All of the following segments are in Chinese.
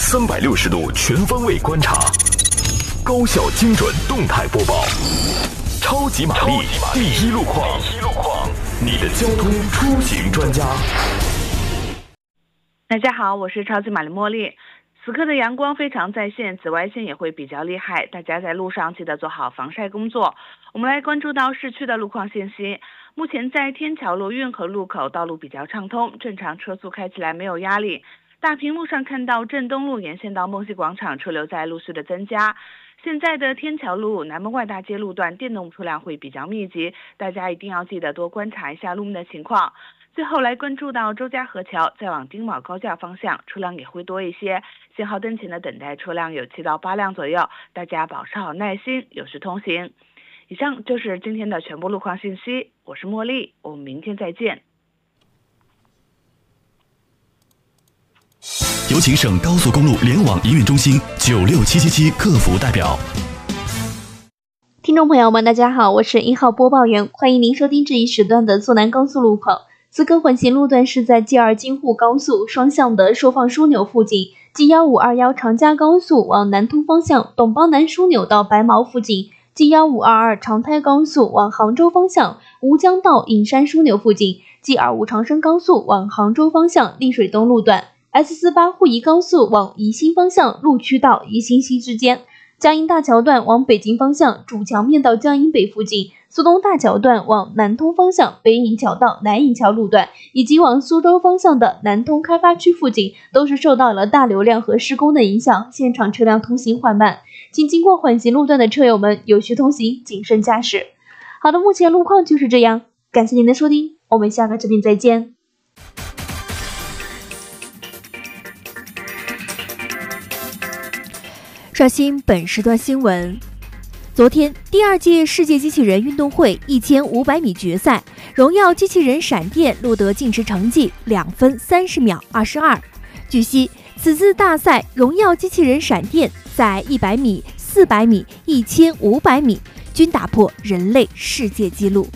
360度全方位观察，高效精准动态播报，超级玛丽第一路况，你的交通出行专家。 大家好，我是超级玛丽茉莉。此刻的阳光非常在线，紫外线也会比较厉害，大家在路上记得做好防晒工作。我们来关注到市区的路况信息。目前在天桥路运河路口道路比较畅通，正常车速开起来没有压力。大屏幕上看到镇东路沿线到梦溪广场车流在陆续的增加。现在的天桥路南门外大街路段电动车辆会比较密集，大家一定要记得多观察一下路面的情况。最后来关注到周家河桥，再往丁卯高架方向车辆也会多一些，信号灯前的等待车辆有7到8辆左右，大家保持好耐心，有序通行。以上就是今天的全部路况信息，我是茉莉，我们明天再见。 有请省高速公路联网营运中心96777客服代表。 听众朋友们，大家好，我是1号播报员，欢迎您收听这一时段的苏南高速路况。此刻缓行路段是在 G2 京沪高速双向的收放枢纽附近， G1521 长嘉高速往南通方向董邦南枢纽到白毛附近， G1522 长台高速往杭州方向吴江道隐山枢纽附近， G25 长深高速往杭州方向丽水东路段， S48 沪宜高速往宜兴方向陆区到宜兴西之间，江阴大桥段往北京方向主桥面到江阴北附近，苏东大桥段往南通方向北引桥到南引桥路段，以及往苏州方向的南通开发区附近，都是受到了大流量和施工的影响，现场车辆通行缓慢，请经过缓行路段的车友们有序通行，谨慎驾驶。好的，目前路况就是这样，感谢您的收听，我们下个视频再见。 刷新本时段新闻。昨天，第2届世界机器人运动会1500米决赛，荣耀机器人闪电录得净值成绩2分30秒22。据悉，此次大赛荣耀机器人闪电在100米、400米、1500米均打破人类世界纪录。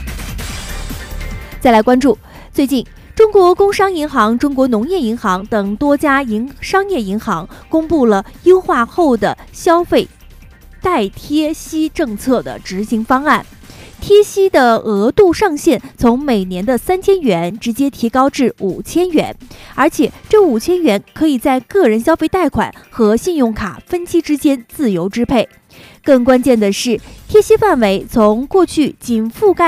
再来关注，最近中国工商银行、中国农业银行等多家商业银行公布了优化后的消费代贴息政策的执行方案，贴息的额度上限从每年的3000元直接提高至5000元，而且这5000元可以在个人消费贷款和信用卡分期之间自由支配。更关键的是，贴息范围从过去仅覆盖